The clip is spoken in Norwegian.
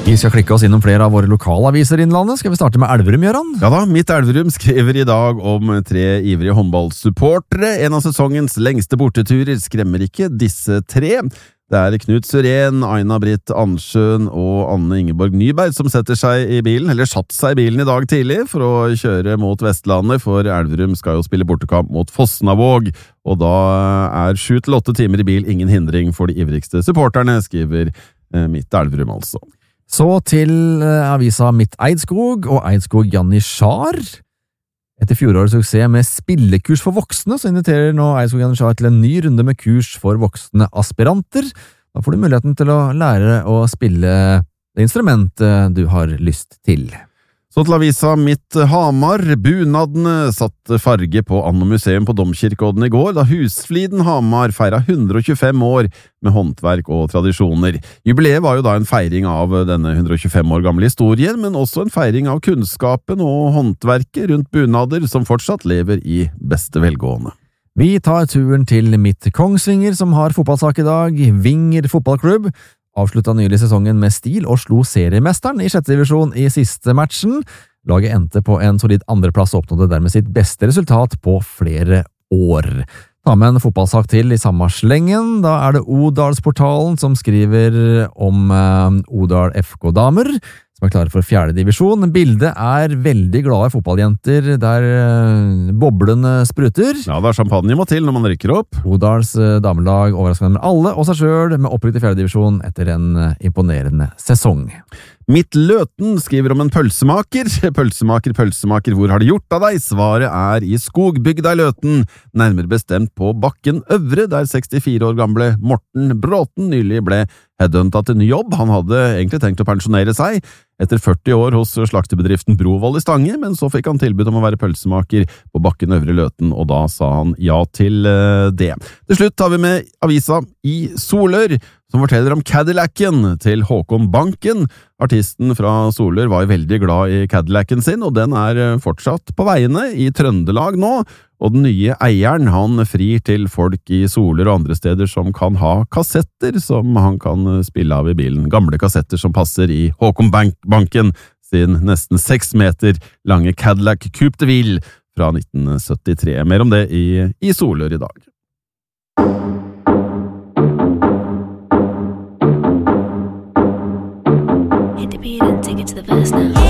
Vi skal klikke oss innom flere av våre lokalaviser i Innlandet. Skal vi starte med Elverum, Jøran? Ja da, Mitt Elverum skriver i dag om 3 ivrige håndballsupportere. En av sesongens lengste borteturer skremmer ikke disse 3. Det Knut Søren, Aina Britt Ansjøen og Anne Ingeborg Nyberg som satt seg i bilen i dag tidlig for å kjøre mot Vestlandet, for Elverum skal jo spille bortekamp mot Fosnavåg, og da 7-8 timer i bil ingen hindring for de ivrigste supporterne, skriver Mitt Elverum altså. Så til avisa Mitt Eidskog og Eidskog Janitsjar. Etter fjorårets suksess med spillekurs for voksne, så inviterer nå Eidskog Janitsjar til en ny runde med kurs for voksne aspiranter. Da får du muligheten til å lære å spille det instrumentet du har lyst til. Så til avisa Mitt Hamar. Bunadene satte farge på Anno Museum på Domkirkeodden i går, da Husfliden Hamar feiret 125 år med håndverk og tradisjoner. Jubileet var jo da en feiring av denne 125 år gamle historien, men også en feiring av kunnskapen og håndverket rundt bunader som fortsatt lever i beste velgående. Vi tar turen til Mitt Kongsvinger, som har fotballsak i dag. Vinger fotballklubb avsluttet nylig sesongen med stil og slo seriemesteren i 6. divisjon i siste matchen. Laget endte på en solid andreplass og oppnådde dermed sitt beste resultat på flere år. Ta med en fotballsak til i samme slengen. Da det Odalsportalen som skriver om Odal FK-damer, som klare for 4. divisjon. Bildet veldig glade fotballjenter der boblene spruter. Ja, det champagne må til når man rykker opp. Odals damelag overraskende med alle og seg selv med opprykk til 4. divisjon etter en imponerende sesong. Mitt Løten skriver om en pølsemaker. Pølsemaker, hvor har de gjort av deg? Svaret i Skogbygda i Løten, nærmere bestemt på Bakken Øvre, der 64 år gamle Morten Bråten nylig ble headhuntet til ny jobb. Han hadde egentlig tenkt å pensjonere seg etter 40 år hos slaktebedriften Brovoll i Stange, men så fikk han tilbud om å være pølsemaker på Bakken Øvre Løten, og da sa han ja til det. Til slutt tar vi med avisa i Solør, som forteller om Cadillacen til Håkon Banken. Artisten fra Solør var veldig glad i Cadillacen sin, og den fortsatt på veiene i Trøndelag nå, og den nye eieren han frir til folk i Solør og andre steder som kan ha kassetter som han kan spille av i bilen. Gamle kassetter som passer i Håkon Banken sin nesten 6 meter lange Cadillac Coupe de Ville fra 1973. Mer om det i Solør i dag. Hit the beat and take it to the verse now.